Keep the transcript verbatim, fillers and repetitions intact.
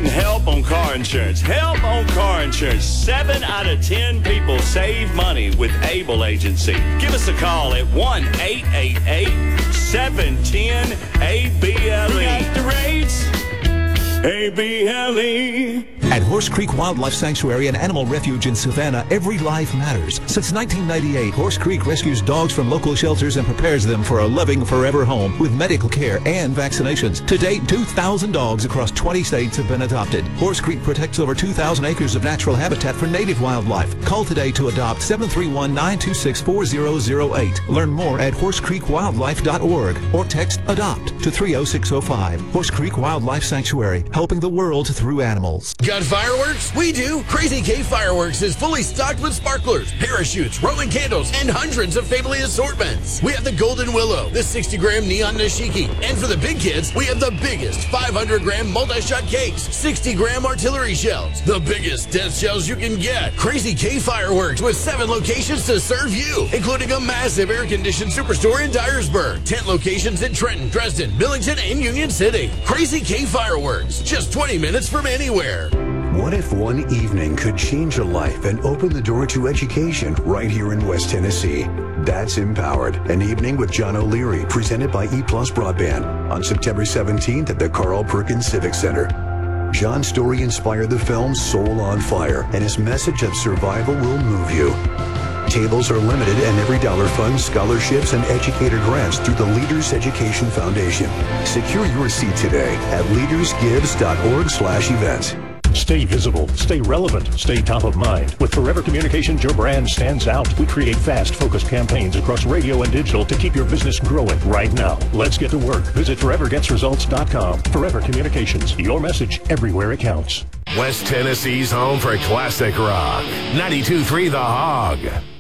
needing help on car insurance. Help on car insurance. Seven out of ten people save money with Able Agency. Give us a call at one eight eight eight, seven one zero, A B L E. We got the rates. A B L E. At Horse Creek Wildlife Sanctuary and Animal Refuge in Savannah, every life matters. Since nineteen ninety-eight, Horse Creek rescues dogs from local shelters and prepares them for a loving forever home with medical care and vaccinations. To date, two thousand dogs across twenty states have been adopted. Horse Creek protects over two thousand acres of natural habitat for native wildlife. Call today to adopt seven three one, nine two six, four zero zero eight. Learn more at horse creek wildlife dot org or text ADOPT to three oh six oh five. Horse Creek Wildlife Sanctuary, helping the world through animals. Got fireworks? We do. Crazy K Fireworks is fully stocked with sparklers, parachutes, Roman candles, and hundreds of family assortments. We have the Golden Willow, the sixty gram Neon Nashiki, and for the big kids, we have the biggest five hundred gram multi-shot cakes, sixty gram artillery shells, the biggest death shells you can get. Crazy K Fireworks with seven locations to serve you, including a massive air-conditioned superstore in Dyersburg, ten locations in Trenton, Dresden, Billington, and Union City. Crazy K Fireworks, just twenty minutes from anywhere. What if one evening could change a life and open the door to education right here in West Tennessee? That's Empowered, an evening with John O'Leary, presented by E Plus Broadband on September seventeenth at the Carl Perkins Civic Center. John's story inspired the film Soul on Fire, and his message of survival will move you. Tables are limited, and every dollar funds scholarships and educator grants through the Leaders Education Foundation. Secure your seat today at leaders gives dot org slash events. Stay visible, stay relevant, stay top of mind. With Forever Communications, your brand stands out. We create fast, focused campaigns across radio and digital to keep your business growing right now. Let's get to work. Visit forever gets results dot com. Forever Communications, your message everywhere it counts. West Tennessee's home for classic rock. ninety-two point three The Hog.